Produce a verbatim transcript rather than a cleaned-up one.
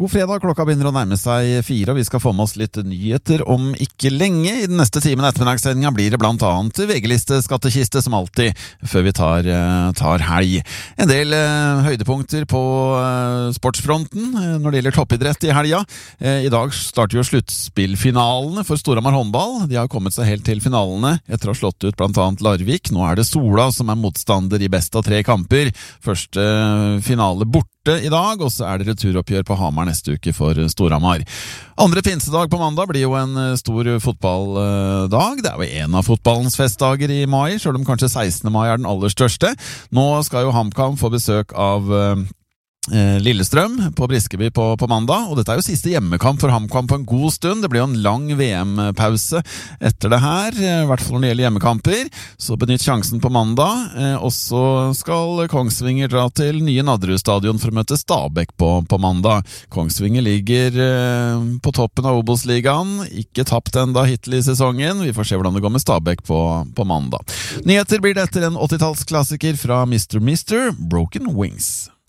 God fredag, klokka begynner å nærme seg fire, og vi skal få med oss litt nyheter om ikke lenge. I den neste timen ettermiddagssendinga blir det blant annet V G-liste, skattekiste som alltid, før vi tar, tar helg. En del eh, høydepunkter på eh, sportsfronten eh, når det gjelder toppidrett i helga. Eh, I dag starter jo sluttspillfinalene for Storhamar håndball. De har kommet seg helt til finalene etter å ha slått ut blant annet Larvik. Nå er det Sola som er motstander i best av tre kamper. Første eh, finale borte i dag, og så er det returoppgjør på Hamar neste uke for Storhamar. Andre pinsedag på mandag blir jo en stor fotballdag. Det er jo en av fotballens festdager i mai, selv om kanskje sekstende mai er den aller største. Nå skal jo HamKam få besøk av Lillestrøm på Briskeby på, på mandag, og dette er jo siste hjemmekamp for HamKam på en god stund. Det blir jo en lang V M-pause etter det her, i hvert fall når det gjelder hjemmekamper. Så benytt sjansen på mandag, og så skal Kongsvinger dra til nye Nadderud stadion for å møte Stabæk på, på mandag. Kongsvinger ligger på toppen av Obos-ligaen, ikke tapt enda hittil i sesongen. Vi får se hvordan det går med Stabæk på, på mandag. Nyheter blir det etter en åttitalls klassiker fra mister Mister Broken Wings.